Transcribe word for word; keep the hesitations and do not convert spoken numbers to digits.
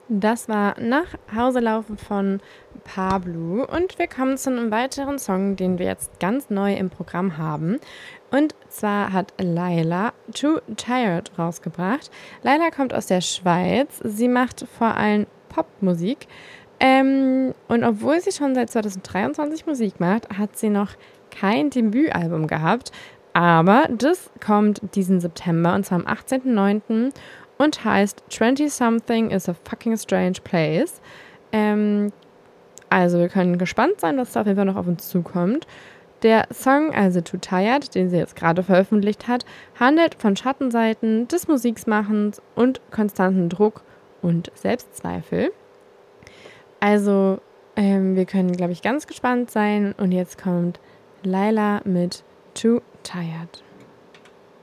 Das war Nach Hause laufen von Pablo und wir kommen zu einem weiteren Song, den wir jetzt ganz neu im Programm haben. Und zwar hat Laila Too Tired rausgebracht. Laila kommt aus der Schweiz. Sie macht vor allem Popmusik. Ähm, und obwohl sie schon seit zwanzig dreiundzwanzig Musik macht, hat sie noch kein Debütalbum gehabt. Aber das kommt diesen September und zwar am achtzehnten neunten und heißt twenty-something is a fucking strange place. Ähm, also wir können gespannt sein, was da auf jeden Fall noch auf uns zukommt. Der Song, also Too Tired, den sie jetzt gerade veröffentlicht hat, handelt von Schattenseiten des Musikmachens und konstanten Druck und Selbstzweifel. Also ähm, wir können, glaube ich, ganz gespannt sein. Und jetzt kommt Laila mit Too Tired.